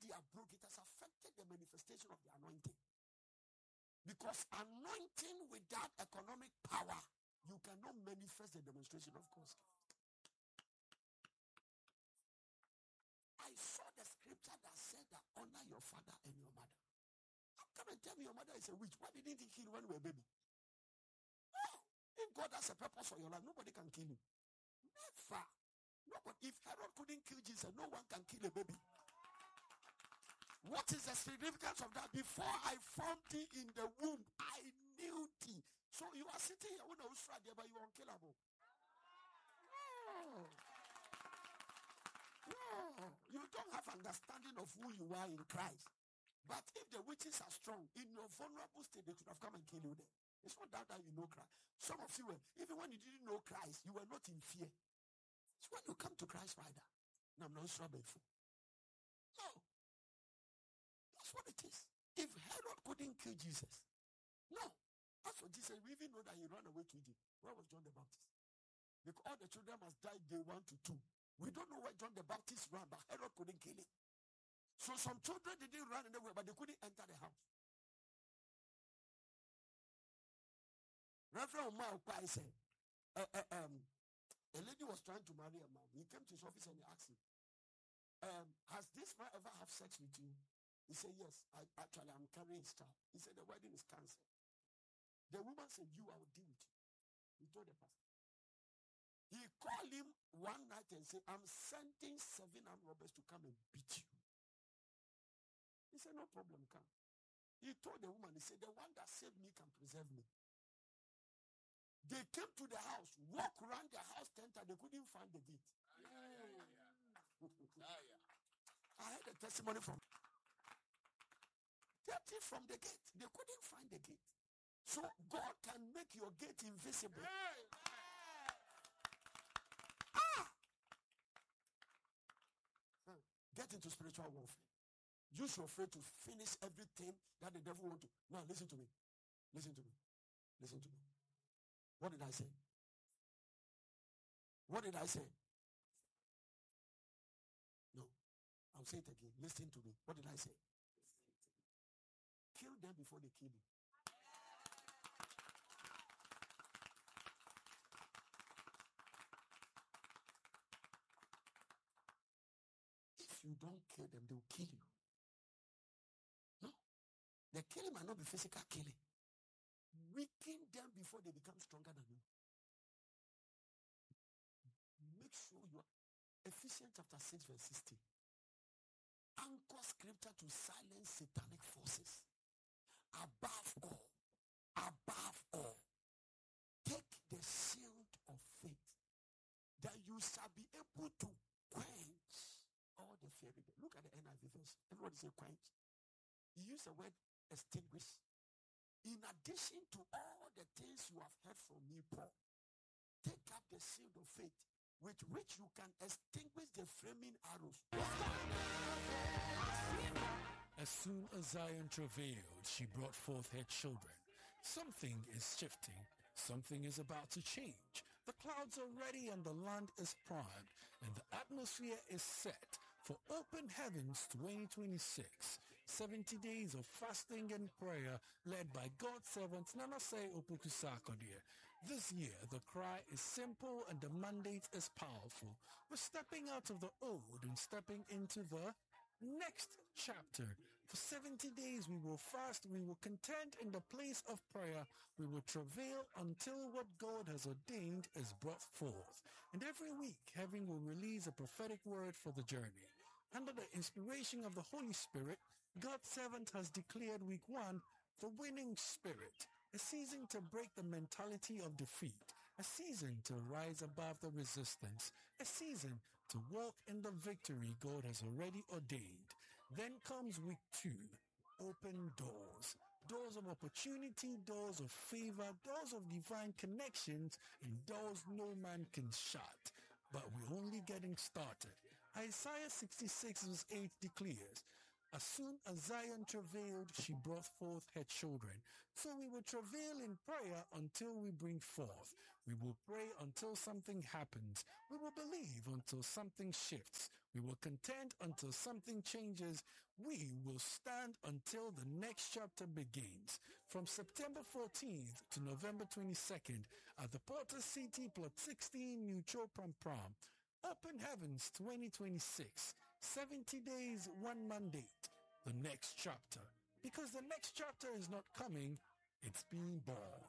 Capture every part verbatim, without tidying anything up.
they are broke, it has affected the manifestation of the anointing. Because anointing without economic power, you cannot manifest the demonstration of God's gift. I saw the scripture that said that honor your father and your mother. How come and tell me your mother is a witch? Why didn't he kill you when you were a baby? Oh, if God has a purpose for your life, nobody can kill you. Never. Nobody. If Herod couldn't kill Jesus, no one can kill a baby. What is the significance of that? Before I formed thee in the womb, I knew thee. So you are sitting here when I was right there, but you are unkillable. No. No. You don't have understanding of who you are in Christ. But if the witches are strong, in your vulnerable state, they could have come and kill you there. It's not that that you know Christ. Some of you were, even when you didn't know Christ, you were not in fear. It's when you come to Christ, Rider. And I'm not struggling for. No. That's what it is. If Herod couldn't kill Jesus, no. As for Jesus, we even know that he ran away to Egypt. Where was John the Baptist? Because all the children must die day one to two. We don't know where John the Baptist ran, but Herod couldn't kill him. So some children didn't run anywhere, but they couldn't enter the house. Reverend Omar Okpai said, uh, uh, um, a lady was trying to marry a man. He came to his office and he asked him, um, has this man ever have sex with you? He said, yes, I, actually I'm carrying his child. He said, the wedding is cancelled. The woman said, you, I will deal with you. He told the pastor. He called him one night and said, I'm sending seven armed robbers to come and beat you. He said, no problem, come. He told the woman, he said, the one that saved me can preserve me. They came to the house, walked around the house ten times, they couldn't find the gate. I heard a testimony from thirty from the gate. They couldn't find the gate. So God can make your gate invisible. Ah! Get into spiritual warfare. Use your faith to finish everything that the devil wants to. Now listen to me. Listen to me. Listen to me. What did I say? What did I say? No. I'll say it again. Listen to me. What did I say? Kill them before they kill you. If you don't kill them, they'll kill you. No. The killing might not be physical killing. Weaken them before they become stronger than you. Make sure you are. Ephesians chapter six verse sixteen. Anchor scripture to silence satanic forces. Above all, above all, take the shield of faith that you shall be able to quench all the fiery. Look at the N I V verse. Everybody say quench. He used the word extinguish. In addition to all the things you have heard from me, Paul, take up the shield of faith with which you can extinguish the flaming arrows. As soon as Zion travailed, she brought forth her children. Something is shifting. Something is about to change. The clouds are ready and the land is primed, and the atmosphere is set for Open Heavens twenty twenty-six. seventy days of fasting and prayer led by God's servant Nanase Opoku-Sarkodie. This year, the cry is simple and the mandate is powerful. We're stepping out of the old and stepping into the next chapter. For seventy days we will fast, we will contend in the place of prayer, we will travail until what God has ordained is brought forth. And every week, heaven will release a prophetic word for the journey. Under the inspiration of the Holy Spirit, God's servant has declared week one the winning spirit, a season to break the mentality of defeat, a season to rise above the resistance, a season to walk in the victory God has already ordained. Then comes week two, open doors. Doors of opportunity, doors of favor, doors of divine connections, and doors no man can shut. But we're only getting started. Isaiah sixty-six verse eight declares, As soon as Zion travailed, she brought forth her children. So we will travail in prayer until we bring forth. We will pray until something happens. We will believe until something shifts. We will contend until something changes. We will stand until the next chapter begins. From September fourteenth to November twenty-second at the Porter City Plot sixteen Mutual Pram Pram. Open Heavens twenty twenty-six. seventy days, one mandate. The next chapter. Because the next chapter is not coming, it's being born.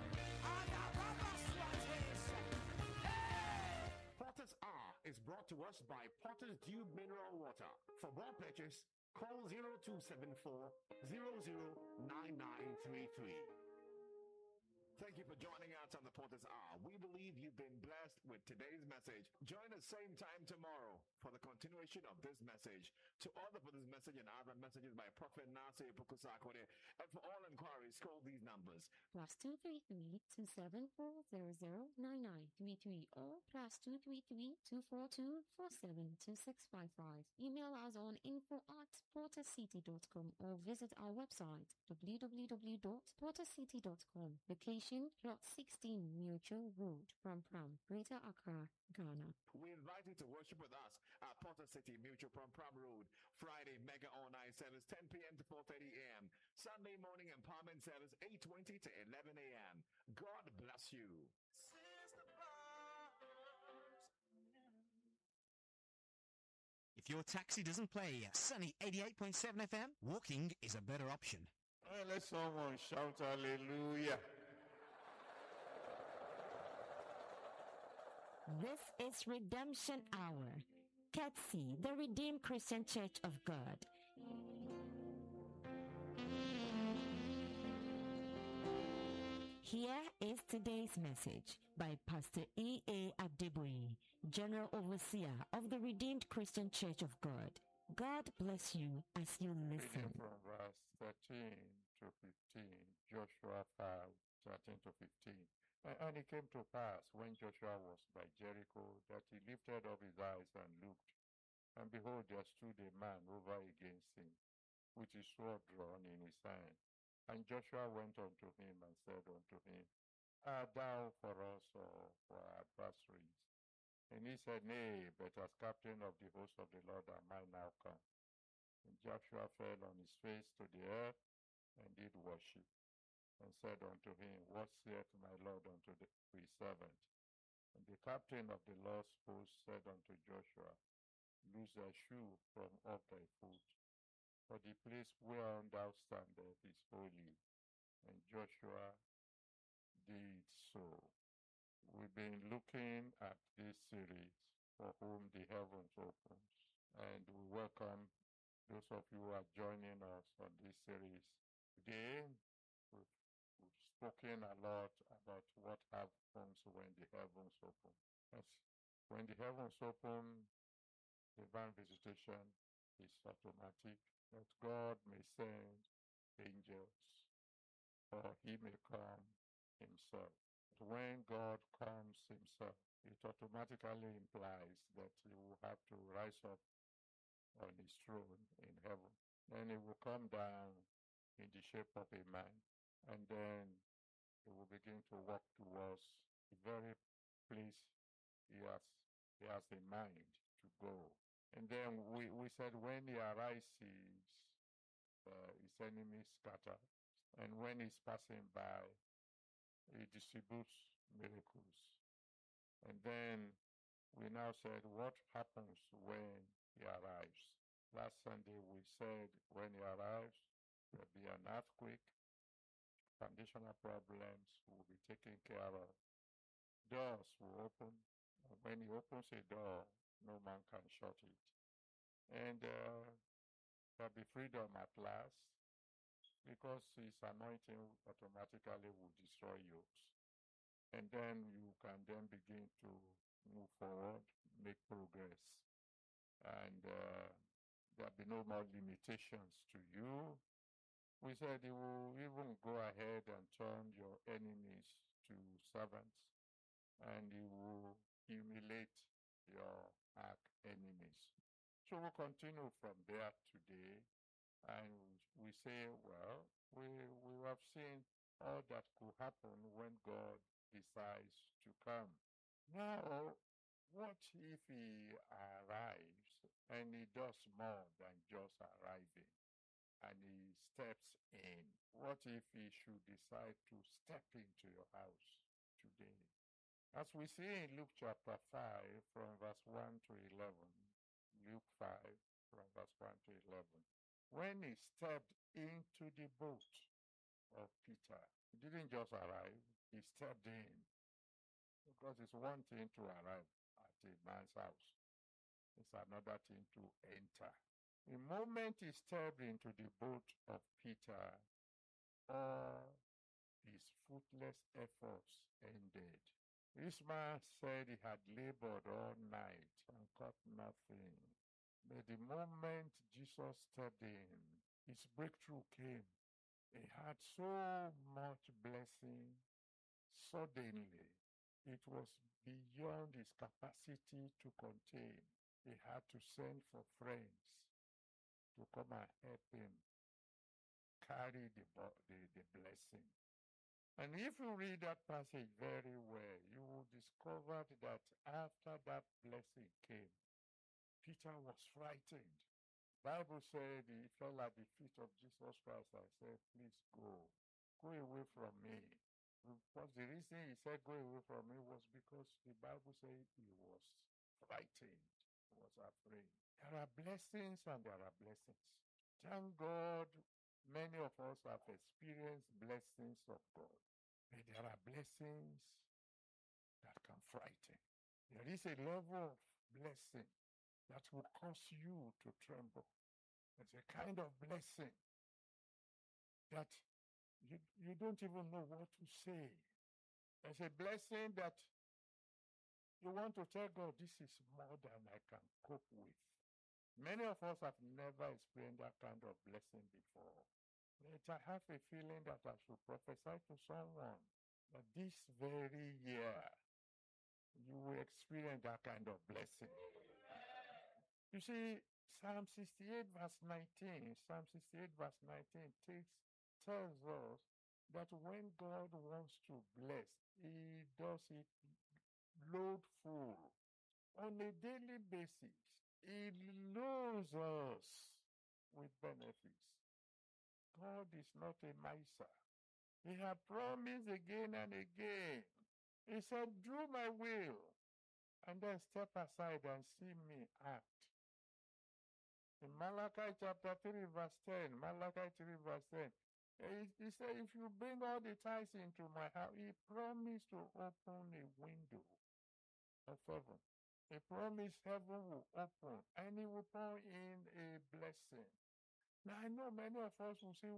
Potter's R is brought to us by Potter's Dew Mineral Water. For more purchase, call zero two seven four, zero zero nine nine three three. Thank you for joining us on the Potter's Hour. We believe you've been blessed with today's message. Join us same time tomorrow for the continuation of this message. To order for this message and other messages by Prophet Nasir Pukusakode, and for all inquiries, call these numbers. Plus two three three two seven four zero zero nine nine three three or plus two three three two four two four seven two six five five. Email us on info at portercity dot com or visit our website w w w dot portercity dot com. Location Plot sixteen Mutual Road, Pram Pram, Greater Accra, Ghana. We invite you to worship with us at Porter City Mutual Pram Pram Road. Friday Mega All-Night service ten p.m. to four thirty a.m. Sunday morning empowerment service eight twenty to eleven a.m. God bless you. If your taxi doesn't play Sunny eighty-eight point seven F M, walking is a better option. Hey, let someone shout hallelujah. This is Redemption Hour. Ketsy, the Redeemed Christian Church of God. Here is today's message by Pastor E A Adeboye, General Overseer of the Redeemed Christian Church of God. God bless you as you listen. Reading from verse thirteen to fifteen, Joshua five, thirteen to fifteen. And, and it came to pass, when Joshua was by Jericho, that he lifted up his eyes and looked, and behold, there stood a man over against him, with his sword drawn in his hand. And Joshua went unto him and said unto him, Art thou for us or for our adversaries? And he said, Nay, but as captain of the host of the Lord am I now come. And Joshua fell on his face to the earth, and did worship, and said unto him, What saith my Lord unto the, his servant? And the captain of the Lord's host said unto Joshua, Loose thy shoe from off thy foot, for the place whereon thou standest is holy. And Joshua did so. We've been looking at this series, For Whom the Heavens Opens, and we welcome those of you who are joining us on this series today. We've, we've spoken a lot about what happens when the heavens open. Yes. When the heavens open, divine visitation is automatic, that God may send angels or he may come himself. When God comes himself, it automatically implies that he will have to rise up on his throne in heaven. Then he will come down in the shape of a man, and then he will begin to walk towards the very place he has, he has in mind to go. And then we, we said when he arises, uh, his enemies scatter. And when he's passing by, he distributes miracles. And then we now said, what happens when he arrives? Last Sunday we said when he arrives, there will be an earthquake, foundational problems will be taken care of, doors will open, and when he opens a door, no man can shut it. And uh, there will be freedom at last, because his anointing automatically will destroy yokes. And then you can then begin to move forward, make progress. And uh, there'll be no more limitations to you. We said he will even go ahead and turn your enemies to servants, and he will humiliate your arch enemies. So we'll continue from there today. And we say, well, we, we have seen all that could happen when God decides to come. Now, what if he arrives and he does more than just arriving and he steps in? What if he should decide to step into your house today? As we see in Luke chapter five from verse one to eleven, Luke five from verse one to eleven, when he stepped into the boat of Peter, he didn't just arrive, he stepped in. Because it's one thing to arrive at a man's house, it's another thing to enter. The moment he stepped into the boat of Peter, all his fruitless efforts ended. This man said he had labored all night and caught nothing. But the moment Jesus stepped in, his breakthrough came. He had so much blessing. Suddenly, it was beyond his capacity to contain. He had to send for friends to come and help him carry the, the, the blessing. And if you read that passage very well, you will discover that after that blessing came, Peter was frightened. The Bible said he fell at the feet of Jesus Christ and said, please go, go away from me. Because the reason he said go away from me was because the Bible said he was frightened, he was afraid. There are blessings and there are blessings. Thank God many of us have experienced blessings of God. But there are blessings that can frighten. There is a level of blessing that will cause you to tremble. There's a kind of blessing that you, you don't even know what to say. There's a blessing that you want to tell God, this is more than I can cope with. Many of us have never experienced that kind of blessing before. But I have a feeling that I should prophesy to someone that this very year, you will experience that kind of blessing. You see, Psalm sixty-eight verse nineteen, Psalm sixty-eight verse nineteen takes, tells us that when God wants to bless, he does it load full. On a daily basis, he loads us with benefits. God is not a miser. He had promised again and again. He said, do my will, and then step aside and see me act. In Malachi chapter three verse ten, Malachi three verse ten, he, he said, if you bring all the tithes into my house, he promised to open a window of heaven. He promised heaven will open and he will pour in a blessing. Now I know many of us will say,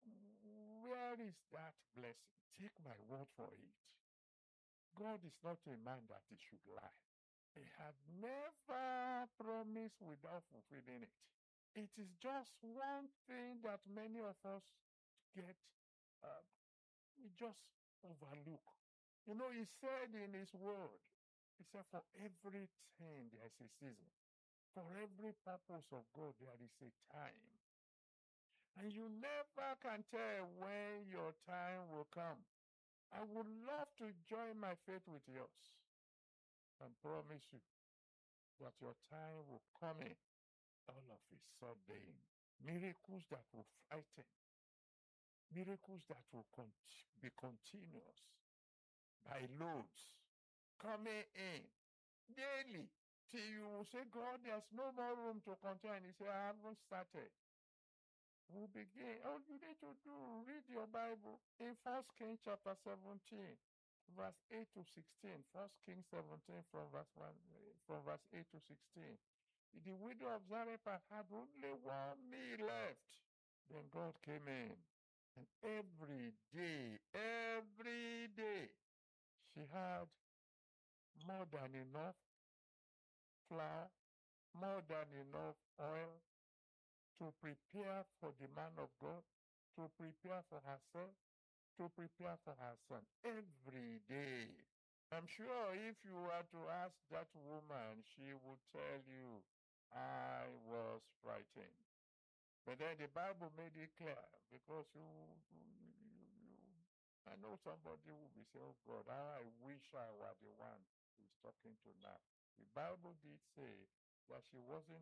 where is that blessing? Take my word for it. God is not a man that he should lie. He had never promised without fulfilling it. It is just one thing that many of us get, uh, we just overlook. You know, he said in his word, he said, for everything there is a season. For every purpose of God, there is a time. And you never can tell when your time will come. I would love to join my faith with yours and promise you that your time will come in all of a sudden. Miracles that will frighten. Miracles that will con- be continuous by loads coming in daily till you will say, God, there's no more room to contain. He said, I haven't started. We'll begin. All you need to do, read your Bible in First Kings chapter seventeen, verse eight to sixteen. First Kings seventeen from verse one, from verse eight to sixteen. The widow of Zarephath had only one meal left. Then God came in, and every day, every day, she had more than enough flour, more than enough oil to prepare for the man of God, to prepare for herself, to prepare for her son every day. I'm sure if you were to ask that woman, she would tell you, I was frightened. But then the Bible made it clear because you, you, you, you, you I know somebody will be saying, oh God, how I wish I were the one who's talking to now. The Bible did say that she wasn't